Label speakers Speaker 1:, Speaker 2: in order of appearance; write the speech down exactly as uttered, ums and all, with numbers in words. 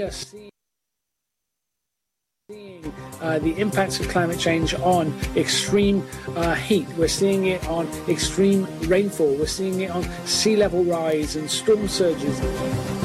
Speaker 1: are seeing Uh, the impacts of climate change on extreme uh, heat. We're seeing it on extreme rainfall. We're seeing it on sea level rise and storm surges.